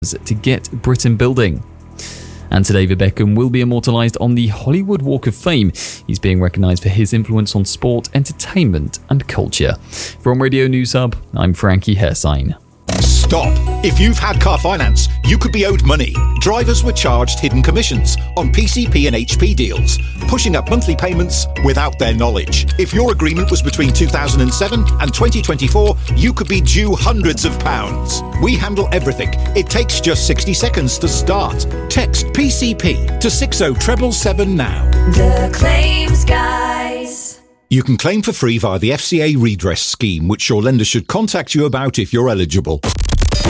to get Britain building. And today, Beckham will be immortalised on the Hollywood Walk of Fame. He's being recognised for his influence on sport, entertainment and culture. From Radio News Hub, I'm Frankie Hersign. Stop! If you've had car finance, you could be owed money. Drivers were charged hidden commissions on PCP and HP deals, pushing up monthly payments without their knowledge. If your agreement was between 2007 and 2024, you could be due hundreds of pounds. We handle everything. It takes just 60 seconds to start. Text PCP to 60777 now. The Claims Guys. You can claim for free via the FCA redress scheme, which your lender should contact you about if you're eligible.